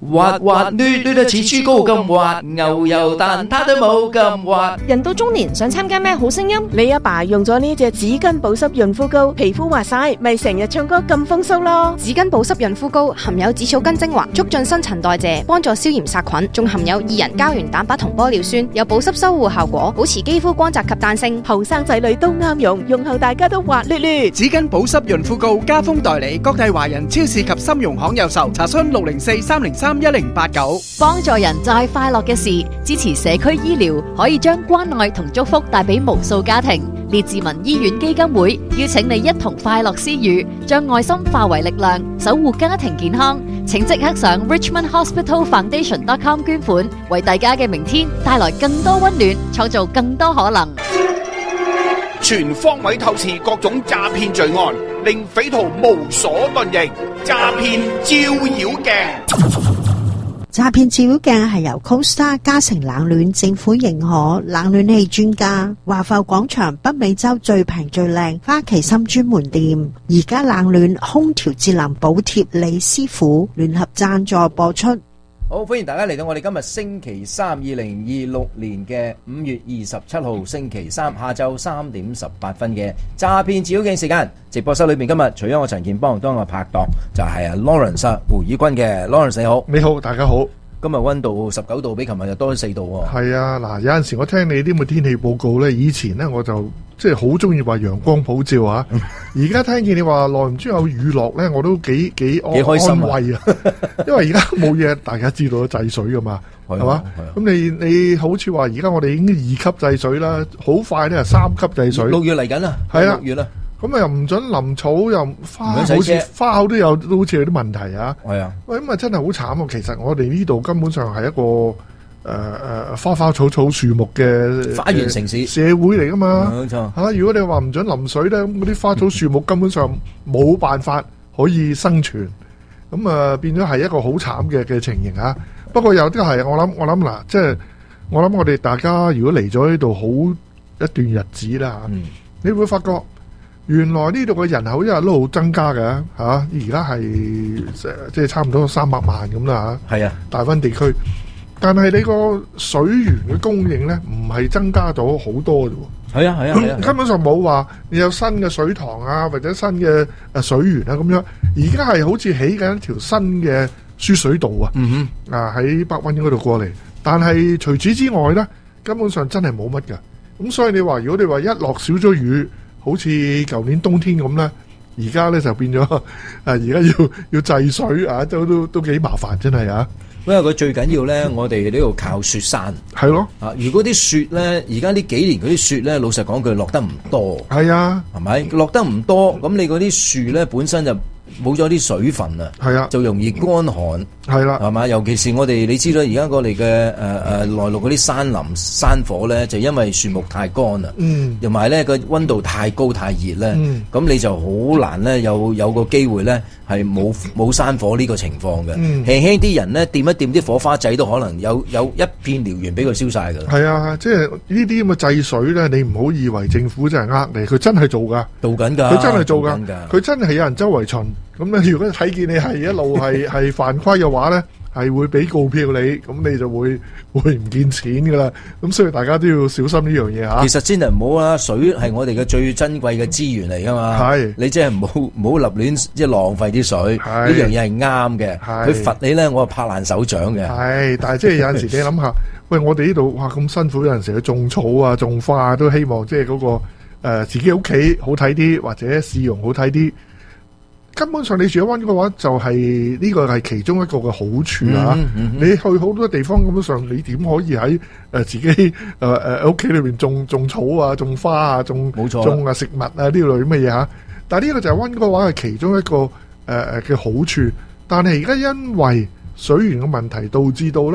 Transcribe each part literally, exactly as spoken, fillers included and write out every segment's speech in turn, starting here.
滑滑捋捋得似豬膏咁滑，牛油蛋撻都冇咁滑。 人到中年想參加咩好聲音？ 你阿爸用咗呢隻紙巾保濕潤膚膏，皮膚滑晒，咪成日唱歌咁風騷咯。 紙巾保濕潤膚膏含有紫草根精華，促進新陳代謝，幫助消炎殺菌，仲含有二人膠原蛋白同玻尿酸，有保濕修護效果，保持肌膚光澤及彈性。 後生仔女都啱用，用後大家都滑捋捋。 紙巾保濕潤膚膏加封代理，各大華人超市及參茸行有售，查詢六零四三零三一零八九。 幫助人就係快樂嘅事，支持社區醫療，可以將關愛同祝福帶俾無數家庭。列治文醫院基金會邀請你一同快樂施予，將愛心化為力量，守護家庭健康。請即刻上 richmond hospital foundation dot com 捐款，為大家嘅明天帶來更多溫暖，創造更多可能。 全方位透視各種詐騙罪案，令匪徒無所遁形。詐騙照妖鏡。 詐騙照妖鏡係由 CoStar 嘉誠冷暖政府認可冷暖氣專家華埠廣場北美洲最平最靚花旗參專門店，而家冷暖空調節能補貼李師傅聯合贊助播出。 好，歡迎大家嚟到我哋今日星期三，二零二六年嘅五月二十七號星期三下晝三點十八分嘅詐騙照妖鏡時間。直播室裏面今日除咗我陳健邦當我拍檔，就係啊 Lawrence 胡以軍嘅 Lawrence， 你好。 你好，大家好。 今日溫度十九度，比琴日又多咗四度喎。 係啊，嗱，有陣時我聽你啲咁嘅天氣報告咧，以前咧我就即係好中意話陽光普照啊。而家聽見你話耐唔中有雨落咧，我都幾幾安幾開心啊， 安慰啊。因為而家冇嘢，大家知道制水噶嘛，係嘛？咁你你好似話而家我哋已經二級制水啦，好快咧係三級制水。 六月嚟緊啦， 係啦， 六月啦。 咁啊又唔准淋草，又花好似花口都有都好似有啲問題啊。 係啊， 喂，咁啊真係好慘啊！其實我哋呢度根本上係一個誒誒、呃、花花草草樹木嘅花園城市社會嚟噶嘛。 冇錯嚇！如果你話唔准淋水咧，咁嗰啲花草樹木根本上冇辦法可以生存。咁啊變咗係一個好慘嘅嘅情形啊！不過有啲係我諗我諗嗱，即係我諗我哋大家如果嚟咗呢度好一段日子啦嚇，嗯、你會發覺。原來呢度嘅人口一日都好增加嘅嚇，而家係即係差唔多三百萬咁啦嚇。係啊，大溫地區，但係你個水源嘅供應咧，唔係增加咗好多啫喎。係啊係啊係啊，根本上冇話你有新嘅水塘啊，或者新嘅誒水源啊咁樣。而家係好似起緊一條新嘅輸水道啊，嗯哼，啊喺北溫嗰度過嚟。但係除此之外咧，根本上真係冇乜㗎。咁所以你話如果你話一落少咗雨，好似舊年冬天咁咧，而家咧就變咗啊！而家要要制水啊，都都都幾麻煩，真係啊！ 因為佢最緊要咧，我哋呢度靠雪山， 係咯啊！如果啲雪咧，而家呢幾年嗰啲雪咧，老實講句落得唔多， 係啊， 係咪落得唔多？咁你嗰啲樹咧本身就冇咗啲水分啊，係啊，就容易乾寒， 係啦， 係嘛？尤其是我哋你知道而家我哋嘅誒誒內陸嗰啲山林山火咧，就因為樹木太乾啦，嗯，同埋咧個溫度太高太熱咧，咁、嗯、你就好難咧有有個機會咧係冇冇山火呢個情況嘅，輕輕啲人咧掂一掂啲火花仔都可能有有一片燎原俾佢燒晒噶啦。 係啊，即係呢啲咁嘅制水咧，你唔好以為政府真係呃你，佢真係做噶， 做緊噶， 佢真係做噶，佢真係有人周圍巡。咁咧，如果睇見你係一路係係犯規嘅話咧，係會俾告票你，咁你就會會唔見錢噶啦。咁所以大家都要小心呢樣嘢吓。 其實真係唔好啦，水係我哋嘅最珍貴嘅資源嚟噶嘛。係，你真係唔好唔好立亂即係浪費啲水。係，呢樣嘢係啱嘅。係，佢罰你咧，我係拍爛手掌嘅。係，但係即係有陣時你諗下，喂，我哋呢度哇咁辛苦，有陣時去種草啊、種花啊，都希望即係嗰個誒、呃、自己屋企好睇啲，或者市容好睇啲。根本上你住喺溫嘅話，就係呢個係其中一個嘅好處啊！嗯嗯嗯、你去好多地方，根本上你點可以喺誒、呃、自己誒誒屋企裏邊種種草啊、種花啊、種冇錯種啊食物啊呢類乜嘢吓？但係呢個就係溫嘅話係其中一個誒誒嘅好處。但係而家因為水源嘅問題，導致到咧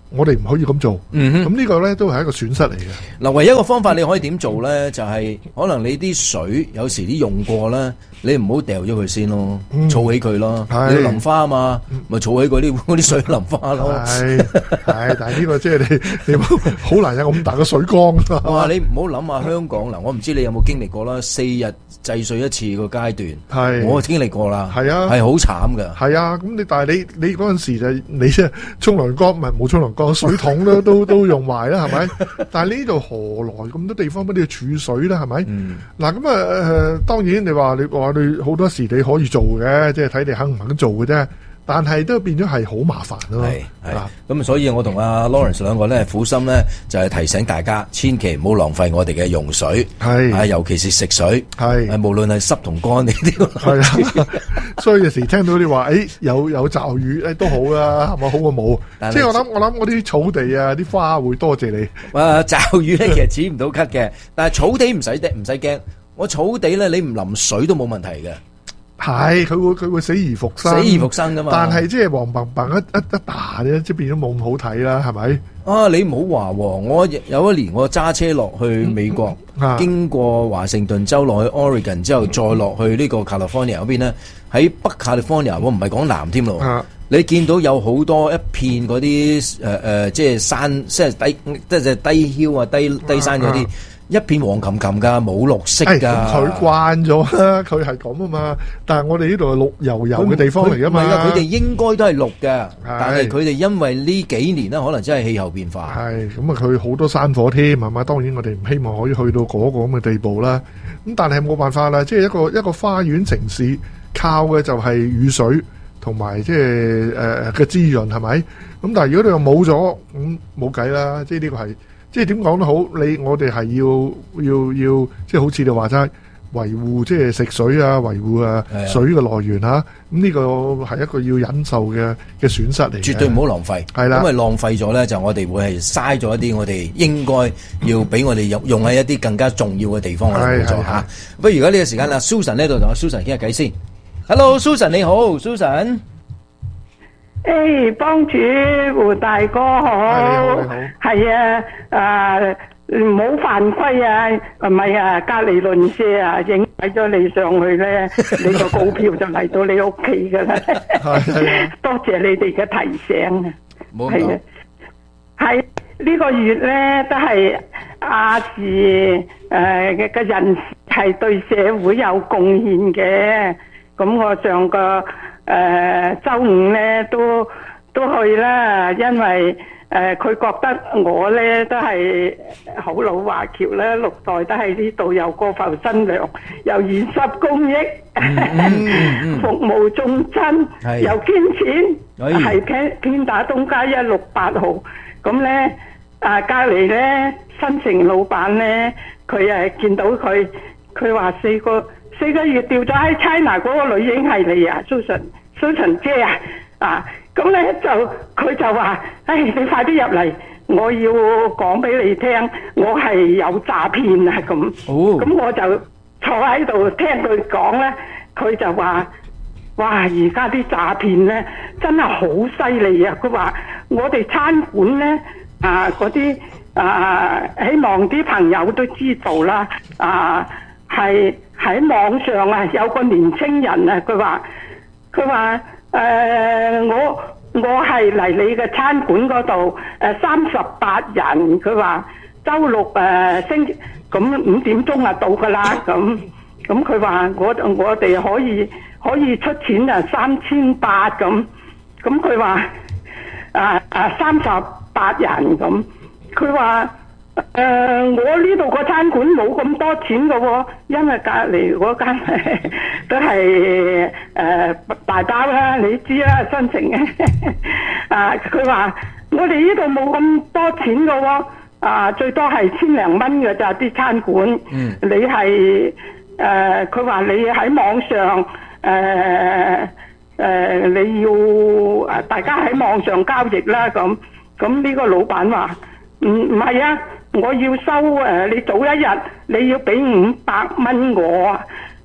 我哋唔可以咁做。 嗯哼， 咁呢個咧都係一個損失嚟嘅。 嗱，唯一一個方法你可以點做咧，就係、是、可能你啲水有時啲用過咧，你唔好掉咗佢先咯，儲、嗯、起佢咯。你要淋花啊嘛，咪儲、嗯、起嗰啲啲水淋花咯。係係，但係呢個即係你你好難有咁大嘅水缸。 哇！你唔好諗下香港嗱，我唔知你有冇經歷過啦，四日制水一次個階段。係，我經歷過啦。係啊，係好慘噶。係啊，咁你但係你你嗰陣時就你即係沖涼缸唔係冇沖涼缸，水桶都都都用埋啦，係咪？但係呢度何來咁多地方俾你儲水咧？係咪？嗱咁啊誒，當然你話你話你好多時你可以做嘅，即係睇你肯唔肯做嘅啫。但係都變咗係好麻煩咯。係係咁，所以我同阿 Lawrence 兩個咧苦心咧就係提醒大家，千祈唔好浪費我哋嘅用水。係啊，尤其是食水。係誒，無論係濕同乾呢啲。係啊，所以有時聽到你話誒有有驟雨誒都好啦，係咪好過冇？即係我諗我諗嗰啲草地啊啲花會多謝你。啊，驟雨咧其實止唔到咳嘅，但係草地唔使唔使驚。我草地咧你唔淋水都冇問題嘅。係，佢會佢會死而復生，死而復生噶嘛。但係即係黃白白一一一打咧，即係變咗冇咁好睇啦，係咪？啊，你唔好話，我有一年我揸車落去美國，嗯啊、經過華盛頓州落去 Oregon 之後，再落去呢個 California 嗰邊咧，喺北 California，我唔係講南添咯。啊、你見到有好多一片嗰啲誒誒，即係山，即係低，即係低囂啊，低低山嗰啲。啊啊一片黃冚冚噶，冇綠色噶。佢慣咗啦，佢係咁啊嘛。但係我哋呢度係綠油油嘅地方嚟噶嘛。唔係啊，佢哋應該都係綠嘅，但係佢哋因為呢幾年咧，可能真係氣候變化。係咁啊，佢好多山火添，係嘛？當然我哋唔希望可以去到嗰個咁嘅地步啦。咁但係冇辦法啦，即係一個一個花園城市，靠嘅就係雨水同埋即係誒嘅滋潤，係咪？咁但係如果你話冇咗，咁冇計啦。即係呢個係。即係點講都好，你我哋係要要要，即係好似你話齋維護即係食水啊，維護啊水嘅來源嚇。咁呢個係一個要忍受嘅嘅損失嚟嘅。絕對唔好浪費。係啦，因為浪費咗咧，就我哋會係嘥咗一啲我哋應該要俾我哋用用喺一啲更加重要嘅地方嚟幫助嚇。不如而家呢個時間啦 ，Susan 呢度同阿 Susan 傾下偈先。Hello，Susan 你好 ，Susan。 誒，幫主胡大哥好，係啊，啊唔好犯規啊，唔係啊，隔離鄰舍啊，影睇咗你上去咧，你個告票就嚟到你屋企噶啦，多謝你哋嘅提醒啊，係啊，係呢個月咧都係亞視誒嘅嘅人係對社會有貢獻嘅，咁我上個。誒、呃、週五咧都都去啦，因為誒佢、呃、覺得我咧都係好老華僑啦，六代都喺呢度有過埠新娘，又現實公益，嗯嗯嗯、服務眾親，又捐錢，係偏偏打東街一六八號。咁咧啊隔離咧新城老闆咧，佢誒見到佢，佢話四個四個月調咗喺 China 嗰個女嬰係你啊 Susan Susan 姐啊，啊，咁咧就佢就話，唉，你快啲入嚟，我要講俾你聽，我係有詐騙啊咁。哦，咁我就坐喺度聽佢講咧，佢就話，哇，而家啲詐騙咧真係好犀利啊！佢話我哋餐館咧啊嗰啲啊，希望啲朋友都知道啦，啊，係喺網上啊有個年青人啊，佢話。佢話誒我我係嚟你嘅餐館嗰度誒三十八人，佢話週六誒、呃、星期咁五點鐘啊到㗎啦，咁咁佢話我我哋可以可以出錢啊三千八咁，咁佢話啊啊三十八人咁，佢話。誒、呃，我呢度個餐館冇咁多錢㗎喎，因為隔離嗰間都係誒、呃、大包啦，你知啦，新城嘅。啊，佢話我哋呢度冇咁多錢㗎喎，啊，最多係千零蚊㗎咋啲餐館。嗯。你係誒，佢、呃、話你喺網上誒誒、呃呃，你要誒大家喺網上交易啦，咁咁呢個老闆話唔唔係啊。我要收誒，你早一日你要俾五百蚊我，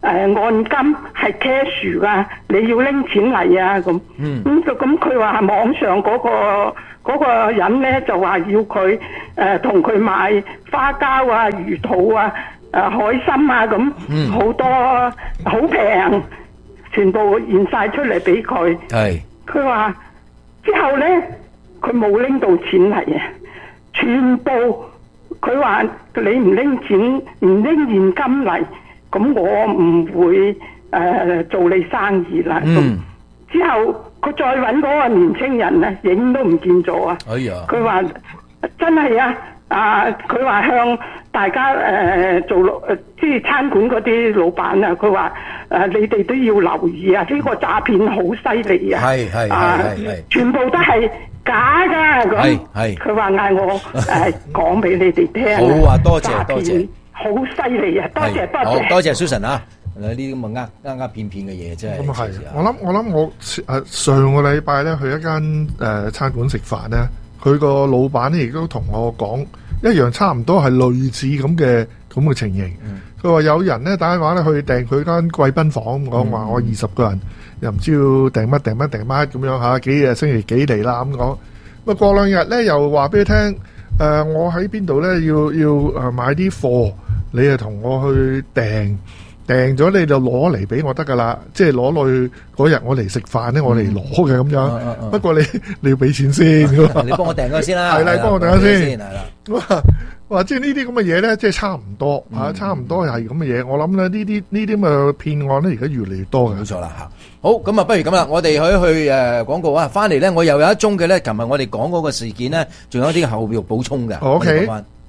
誒按金係 cash 噶，你要拎錢嚟啊咁。 嗯。 咁就咁佢話網上嗰、個嗰、個人咧就話要佢誒同佢買花膠啊、魚肚啊、誒海參啊咁，好、嗯、多好平，全部現晒出嚟俾佢。 係。 佢話之後咧，佢冇拎到錢嚟啊，全部佢話你唔拎錢，唔拎現金嚟，咁我唔會誒、呃、做你生意啦。嗯。之後佢再揾嗰個年青人咧，影都唔見咗啊！ 哎呀！ 佢話真係啊，啊佢話向大家誒、呃、做誒即係餐館嗰啲老闆啊，佢話誒你哋都要留意啊！呢、呢個詐騙好犀利啊！ 係係係係， 全部都係假㗎咁。係係。佢話嗌我誒講俾你哋聽。 好啊，多謝多謝。 好犀利啊！多謝多謝。 好多謝 Susan 啊！呢啲咁嘅呃呃呃騙騙嘅嘢真係。 咁啊係，我諗我諗我誒上個禮拜咧去一間誒、呃、餐館食飯咧，佢個老闆咧亦都同我講一樣差唔多係類似咁嘅咁嘅情形。佢、嗯、話有人咧打電話咧去訂佢間貴賓房，講話我二十個人又唔知要訂乜訂乜訂乜咁樣嚇，幾日星期幾嚟啦咁講。咁啊過兩日咧又話俾佢聽誒，我喺邊度咧要要誒買啲貨，你啊同我去訂。訂咗你就攞嚟俾我得噶啦，即係攞去嗰日我嚟食飯咧，我嚟攞嘅咁樣。嗯嗯嗯、不過你你要俾錢先，你幫我訂咗先啦。 係啦，幫我訂咗先。 係啦。 哇哇，即係呢啲咁嘅嘢咧，即係差唔多吓、嗯，差唔多係咁嘅嘢。我諗咧呢啲呢啲咁嘅騙案咧，而家越嚟越多嘅。 冇錯啦吓。好，咁啊，不如咁啦，我哋去去誒廣告啊，翻嚟咧，我又有一宗嘅咧，琴日我哋講嗰個事件咧，仲有一啲後續補充嘅。 O K。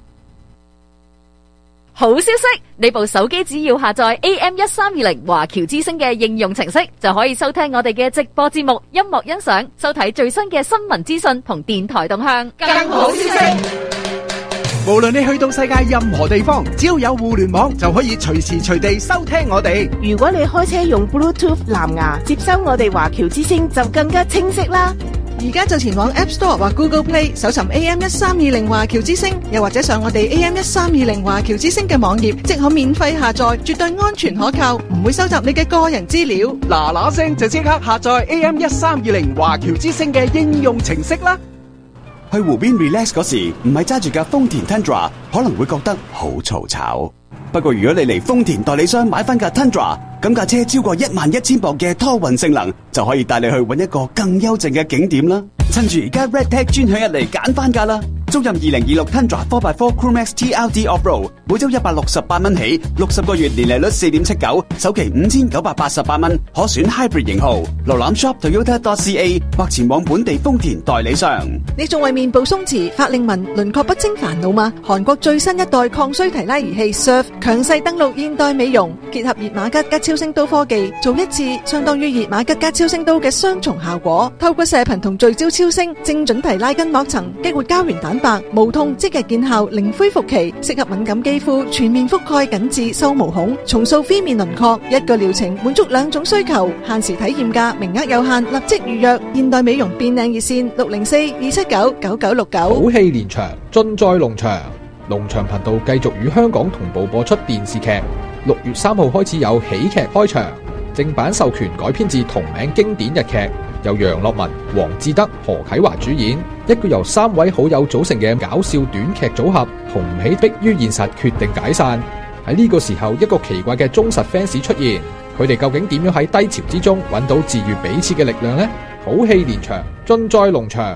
好消息！你部手機只要下載 A M 一三二零華僑之聲嘅應用程式，就可以收聽我哋嘅直播節目、音樂欣賞、收睇最新嘅新聞資訊同電台動向。更好消息！ 無論你去到世界任何地方，只要有互聯網，就可以隨時隨地收聽我哋。 如果你開車用 Bluetooth 藍牙接收我哋華僑之聲，就更加清晰啦。 而家就前往 App Store 或 Google Play 搜尋 A M 一三二零華僑之聲，又或者上我哋 A M 一三二零華僑之聲嘅網頁，即可免費下載，絕對安全可靠，唔會收集你嘅個人資料。 嗱嗱聲就即刻下載 A M 一三二零華僑之聲嘅應用程式啦！ 去湖邊 relax 嗰時，唔係揸住架豐田 Tundra， 可能會覺得好嘈吵。不過如果你嚟豐田代理商買翻架 Tundra， 咁架車超過一萬一千磅嘅拖運性能，就可以帶你去搵一個更幽靜嘅景點啦。趁住而家 Red Tag 專享一嚟揀翻架啦！租任二零二六 Tundra 四 by 四 Crewmax T R D Off-Road， 每周一百六十八蚊起，六十個月年利率四點七九，首期五千九百八十八蚊，可選 Hybrid 型號。瀏覽 shop toyota dot c a 或前往本地豐田代理商。 你仲為面部鬆弛、法令紋、輪廓不清煩惱嗎？韓國最新一代抗衰提拉儀器 Surf 強勢登陸現代美容，結合熱瑪吉加超聲刀科技，做一次相當於熱瑪吉加超聲刀嘅雙重效果。透過射頻同聚焦超聲，精準提拉筋膜層，激活膠原蛋白，無痛即日見效，零恢復期，適合敏感肌膚，全面覆蓋緊致收毛孔，重塑飛面輪廓。一個療程滿足兩種需求，限時體驗價，名額有限，立即預約。現代美容變靚熱線六零四二七九九九六九。 好戲連場，盡在農場。農場頻道繼續與香港同步播出電視劇。六月三號開始有喜劇開場，正版授權改編自同名經典日劇，由楊樂文、黃志德、何啟華主演，一個由三位好友組成嘅搞笑短劇組合，同唔起迫於現實決定解散。喺呢個時候，一個奇怪嘅忠實 fans 出現，佢哋究竟點樣喺低潮之中揾到治愈彼此嘅力量呢？好戲連場，盡在農場。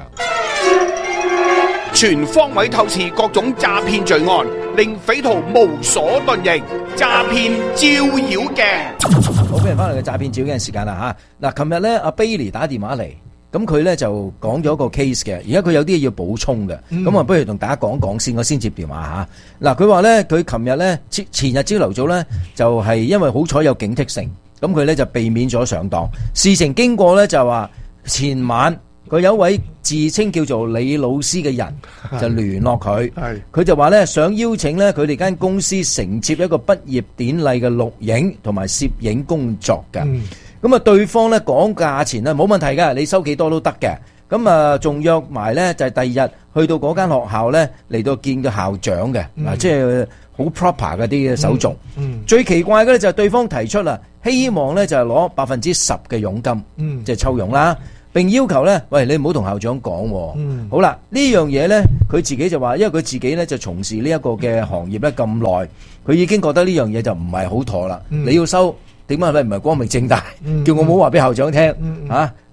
全方位透視各種詐騙罪案，令匪徒無所遁形。詐騙照妖鏡， 好，俾人翻嚟嘅詐騙照妖鏡時間啦吓。嗱，琴日咧阿 Bailey 打電話嚟，咁佢咧就講咗個 case 嘅，而家佢有啲嘢要補充嘅，咁、嗯、啊不如同大家講講先，我先接電話吓。嗱，佢話咧佢琴日咧前前日朝頭早咧就係、是、因為好彩有警惕性，咁佢咧就避免咗上當。事情經過咧就話前晚。佢有一位自稱叫做李老師嘅人就聯絡佢，佢就話咧想邀請咧佢哋間公司承接一個畢業典禮嘅錄影同埋攝影工作嘅。咁、嗯、啊對方咧講價錢咧冇問題嘅，你收幾多都得嘅。咁啊仲約埋咧就係第二日去到嗰間學校咧嚟到見個校長嘅，嗱、嗯、即係好 proper 嗰啲手續。 嗯嗯、 最奇怪嘅咧就係對方提出啦，希望咧就係攞百分之十嘅佣金， 嗯、 即係抽佣啦。並要求咧，喂，你唔好同校長講。 嗯、 好啦，呢樣嘢咧，佢自己就話，因為佢自己咧就從事呢一個嘅行業咧咁耐，佢已經覺得呢樣嘢就唔係好妥啦。 嗯、 你要收，點解你唔係光明正大？ 嗯、 叫我唔好話俾校長聽、 嗯嗯、 啊？